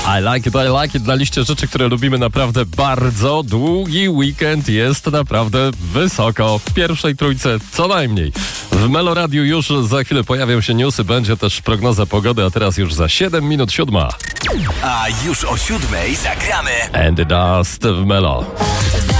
I like it na liście rzeczy, które lubimy naprawdę bardzo. Długi weekend jest naprawdę wysoko. W pierwszej trójce co najmniej. W Meloradiu już za chwilę pojawią się newsy, będzie też prognoza pogody, a teraz już za 7 minut 7. A już o 7 zagramy And the Dust w Melo.